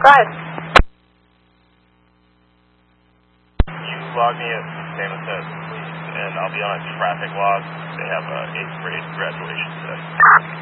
Go ahead. You log me at San Jose, please, and I'll be on a traffic log. They have a 8th grade graduation today.